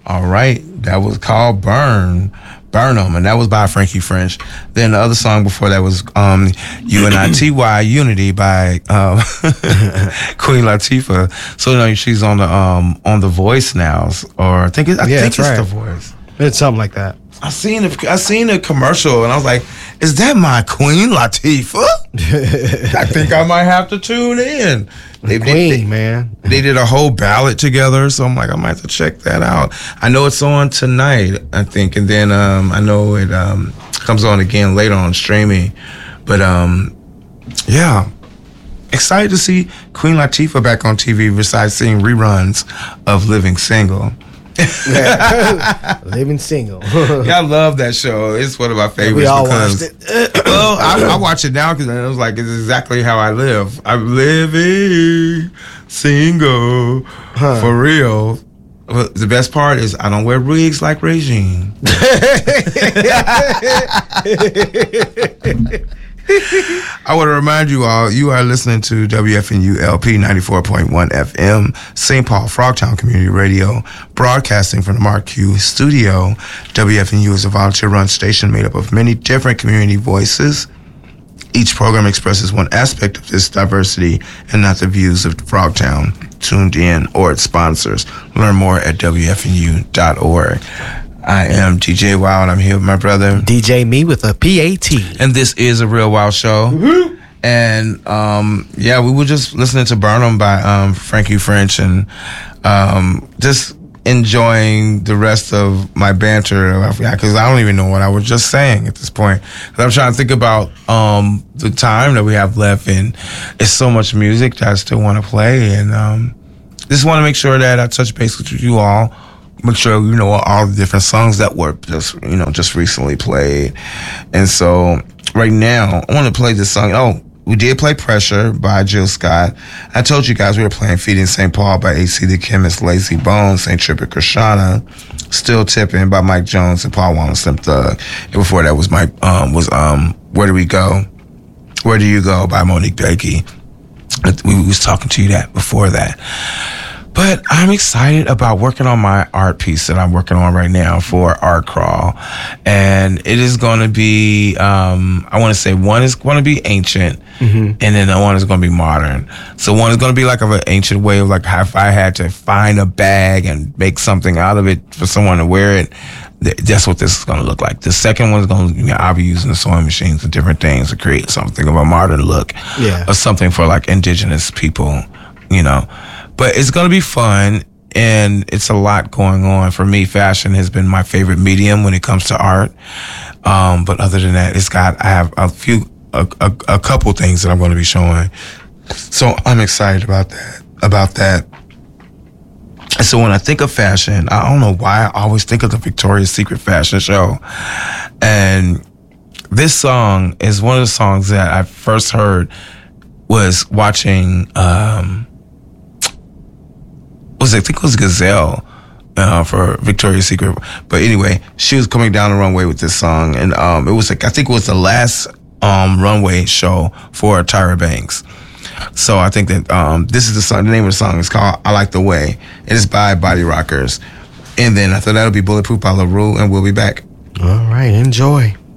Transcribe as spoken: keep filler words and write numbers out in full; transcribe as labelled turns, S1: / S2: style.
S1: All right, that was called Burn. Burn 'em, and that was by Frankie French. Then the other song before that was um, U N I T Y Unity by um, Queen Latifah. So you know she's on the um, on the Voice now, or I think it, I
S2: yeah,
S1: think it's
S2: right.
S1: the Voice.
S2: It's something like that.
S1: I seen a, I seen a commercial and I was like, "Is that my Queen Latifah?" I think I might have to tune in. They,
S2: Queen,
S1: they, they,
S2: man.
S1: They did a whole ballad together, so I'm like, I might have to check that out. I know it's on tonight, I think, and then um, I know it um, comes on again later on streaming. But um, yeah, excited to see Queen Latifah back on T V besides seeing reruns of Living Single.
S2: Living Single.
S1: Yeah, I love that show. It's one of my favorites.
S2: We all
S1: because,
S2: watched it.
S1: well, I, I watch it now because it was like it's exactly how I live. I'm living single huh. for real. But the best part is I don't wear wigs like Regine. I want to remind you all, you are listening to W F N U L P ninety-four point one F M, Saint Paul Frogtown Community Radio, broadcasting from the Mark Q studio. W F N U is a volunteer-run station made up of many different community voices. Each program expresses one aspect of this diversity and not the views of Frogtown, tuned in, or its sponsors. Learn more at W F N U dot org. I am D J Wild. I'm here with my brother
S2: D J Me with a P A T.
S1: And this is a Real Wild Show. Mm-hmm. And um, yeah, we were just listening to Burn 'em by um, Frankie French and um, just enjoying the rest of my banter because I don't even know what I was just saying at this point. I'm trying to think about um, the time that we have left, and it's so much music that I still want to play, and um, just want to make sure that I touch base with you all. Make sure you know all the different songs that were just you know just recently played, and so right now I want to play this song. Oh, we did play "Pressure" by Jill Scott. I told you guys we were playing "Feeding Saint Paul" by A C the Chemist, Lazy Bones, Saint Trippin' Krishana, "Still Tippin'" by Mike Jones and Paul Wall and Slim Thug. And before that was Mike um, was um "Where Do We Go? Where Do You Go?" by Monique Bakey. We was talking to you that before that. But I'm excited about working on my art piece that I'm working on right now for Art Crawl. And it is going to be, um, I want to say one is going to be ancient, mm-hmm. and then the one is going to be modern. So one is going to be like of an ancient way of like if I had to find a bag and make something out of it for someone to wear it, that's what this is going to look like. The second one is going to, you know, I'll be using the sewing machines and different things to create something of a modern look.
S2: Yeah.
S1: Or something for like indigenous people, you know. But it's going to be fun, and it's a lot going on. For me, fashion has been my favorite medium when it comes to art. Um, but other than that, it's got, I have a few, a, a, a couple things that I'm going to be showing. So I'm excited about that, about that. And so when I think of fashion, I don't know why I always think of the Victoria's Secret fashion show. And this song is one of the songs that I first heard was watching, um, was it, I think it was Gazelle uh, for Victoria's Secret. But anyway, she was coming down the runway with this song, and um, it was like I think it was the last um, runway show for Tyra Banks. So I think that um, this is the song. The name of the song is called "I Like the Way." It is by Body Rockers, and then I thought that'll be "Bulletproof" by LaRue, and we'll be back.
S2: All right, enjoy.